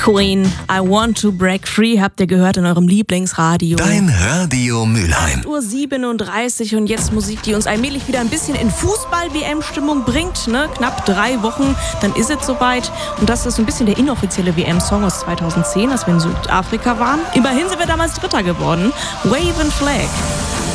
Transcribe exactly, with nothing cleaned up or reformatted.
Queen, I Want to Break Free, habt ihr gehört in eurem Lieblingsradio. Dein Radio Mülheim. acht Uhr siebenunddreißig und jetzt Musik, die uns allmählich wieder ein bisschen in Fußball-W M-Stimmung bringt. Ne? Knapp drei Wochen, dann ist es soweit. Und das ist so ein bisschen der inoffizielle W M-Song aus zweitausendzehn, als wir in Südafrika waren. Immerhin sind wir damals Dritter geworden. Wave and Flag.